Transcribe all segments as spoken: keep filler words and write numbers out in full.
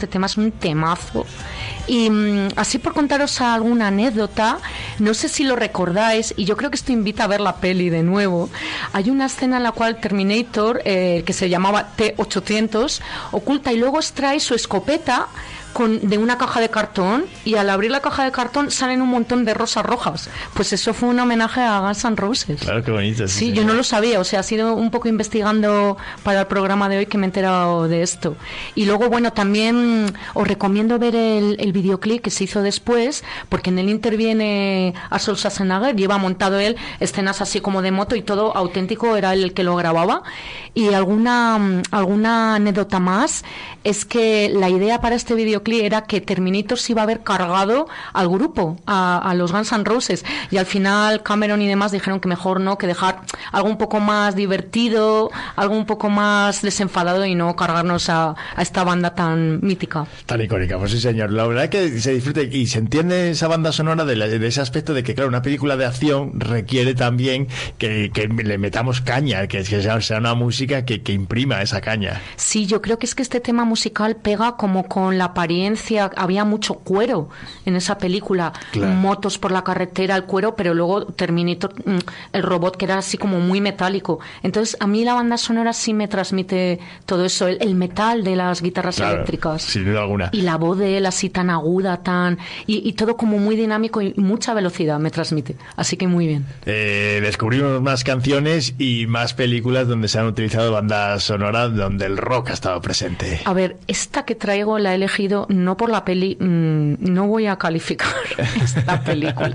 este tema es un temazo. Y um, así por contaros alguna anécdota, no sé si lo recordáis, y yo creo que esto invita a ver la peli de nuevo. Hay una escena en la cual Terminator, eh, que se llamaba T ochocientos, oculta y luego extrae su escopeta Con, de una caja de cartón, y al abrir la caja de cartón salen un montón de rosas rojas. Pues eso fue un homenaje a Guns N' Roses. Claro, qué bonito. Sí, sí, yo sí. no lo sabía, o sea, ha sido un poco investigando para el programa de hoy que me he enterado de esto. Y luego, bueno, también os recomiendo ver el, el videoclip que se hizo después, porque en él interviene Arnold Schwarzenegger, lleva montado él escenas así como de moto y todo auténtico, era él el que lo grababa. Y alguna, alguna anécdota más es que la idea para este videoclip era que Terminator se iba a haber cargado al grupo, a, a los Guns N' Roses, y al final Cameron y demás dijeron que mejor no, que dejar algo un poco más divertido, algo un poco más desenfadado y no cargarnos a, a esta banda tan mítica. Tan icónica, pues sí señor. La verdad es que se disfruta y se entiende esa banda sonora de, la, de ese aspecto de que, claro, una película de acción requiere también que, que le metamos caña, que, que sea, sea una música que, que imprima esa caña. Sí, yo creo que es que este tema musical pega como con la apariencia. Había mucho cuero en esa película, claro. Motos por la carretera, el cuero, pero luego Terminator, el robot, que era así como muy metálico. Entonces a mí la banda sonora sí me transmite todo eso, el, el metal de las guitarras, claro, eléctricas, sin duda alguna, y la voz de él así tan aguda, tan y, y todo como muy dinámico y mucha velocidad me transmite, así que muy bien. Eh, descubrimos más canciones y más películas donde se han utilizado bandas sonoras donde el rock ha estado presente. A ver, esta que traigo la he elegido no por la peli, mmm, no voy a calificar esta película,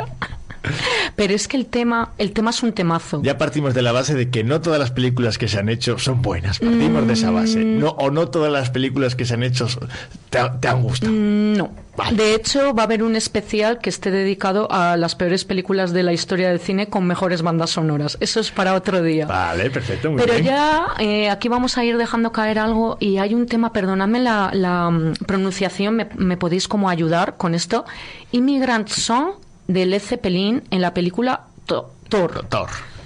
pero es que el tema el tema es un temazo. Ya partimos de la base de que no todas las películas que se han hecho son buenas, partimos mm, de esa base, no, o no todas las películas que se han hecho te, te han gustado. No, vale. De hecho va a haber un especial que esté dedicado a las peores películas de la historia del cine con mejores bandas sonoras, eso es para otro día. Vale, perfecto, muy pero bien. ya eh, aquí vamos a ir dejando caer algo, y hay un tema, perdonadme la, la um, pronunciación, me, me podéis como ayudar con esto. Immigrant Song de Led Zeppelin en la película Thor. Thor.